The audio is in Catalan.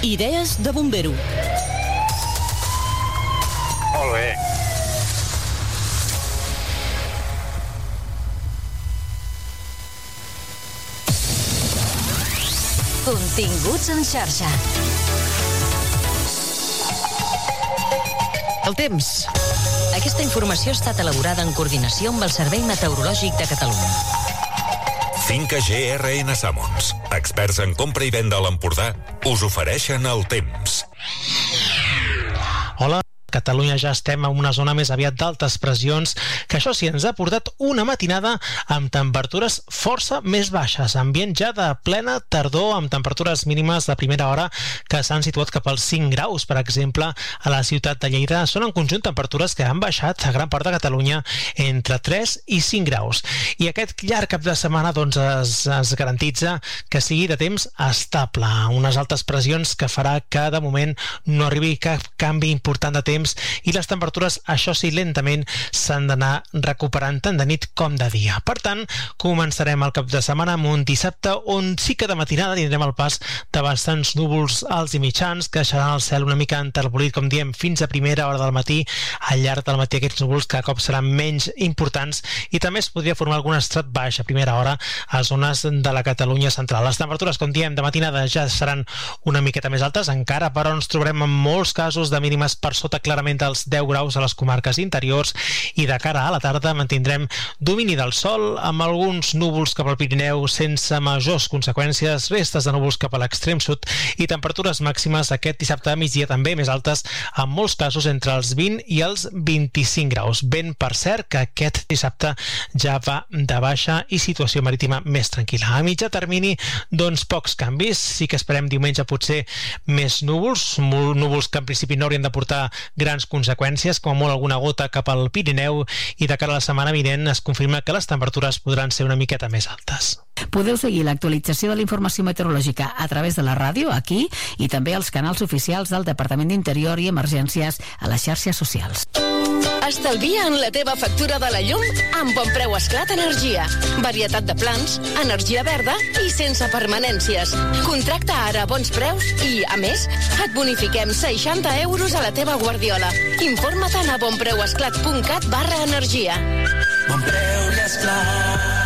Idees de bombero. Molt bé. Continguts en xarxa. El temps. Aquesta informació ha estat elaborada en coordinació amb el Servei Meteorològic de Catalunya. Finca GRN Sammons, experts en compra i venda a l'Empordà, us ofereixen el temps. Hola, Catalunya ja estem en una zona més aviat d'altes pressions, que això sí, ens ha portat una matinada amb temperatures força més baixes, ambient ja de plena tardor, amb temperatures mínimes de primera hora que s'han situat cap als 5 graus, per exemple, a la ciutat de Lleida. Són en conjunt temperatures que han baixat a gran part de Catalunya entre 3 i 5 graus. I aquest llarg cap de setmana doncs, es garantitza que sigui de temps estable, unes altes pressions que farà que de moment no arribi cap canvi important de temps i les temperatures, això sí, lentament s'han d'anar recuperant tant de nit com de dia. Per tant, començarem el cap de setmana amb un dissabte on sí que de matinada tindrem el pas de bastants núvols alts i mitjans que deixaran el cel una mica enterbolit, com diem, fins a primera hora del matí. Al llarg del matí aquests núvols cada cop seran menys importants i també es podria formar algun estrat baix a primera hora a zones de la Catalunya central. Les temperatures, com diem, de matinada ja seran una miqueta més altes, encara, però ens trobarem en molts casos de mínimes per sota clarament dels 10 graus a les comarques interiors i de cara a la tarda mantindrem domini del sol amb alguns núvols cap al Pirineu sense majors conseqüències, restes de núvols cap a l'extrem sud i temperatures màximes aquest dissabte a migdia també més altes, en molts casos entre els 20 i els 25 graus. Vent, per cert, que aquest dissabte ja va de baixa i situació marítima més tranquil·la. A mitjà termini, doncs pocs canvis, sí que esperem diumenge potser més núvols que en principi no haurien de portar grans conseqüències, com a molt alguna gota cap al Pirineu, i de cara a la setmana vinent es confirma que les temperatures podran ser una miqueta més altes. Podeu seguir l'actualització de la informació meteorològica a través de la ràdio, aquí, i també als canals oficials del Departament d'Interior i Emergències a les xarxes socials. Estalvia en la teva factura de la llum amb Bon Preu Esclat Energia. Varietat de plans, energia verda i sense permanències. Contracta ara a bons preus i, a més, et bonifiquem 60 euros a la teva guardiola. Informa't a bonpreuesclat.cat/energia. Bon Preu i Esclat.